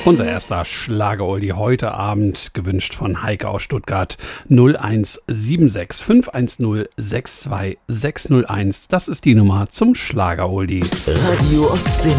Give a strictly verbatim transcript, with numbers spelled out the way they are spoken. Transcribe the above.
Unser erster Schlager-Oldie heute Abend, gewünscht von Heike aus Stuttgart. null eins sieben sechs fünf eins null sechs zwei sechs null eins. Das ist die Nummer zum Schlager-Oldie. Radio Ostsee.